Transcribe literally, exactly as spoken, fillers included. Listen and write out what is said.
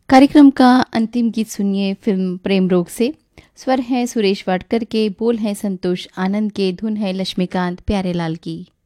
कार्यक्रम का अंतिम गीत सुनिए फिल्म प्रेम रोग से। स्वर हैं सुरेश वाडकर के, बोल हैं संतोष आनंद के, धुन है लक्ष्मीकांत प्यारेलाल की।